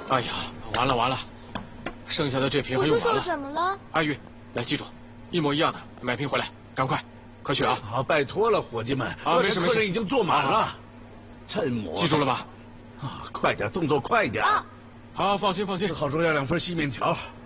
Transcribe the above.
哎呀，完了完了，剩下的这瓶还用完了。 我叔叔怎么了？ 阿玉，来记住，一模一样的买瓶回来，赶快，快去啊！ 好，拜托了，伙计们。 没事没事， 客人已经坐满了。真磨。 记住了吧？ 啊，快点，动作快点。 啊。 好，放心放心。 4号桌要2份细面条。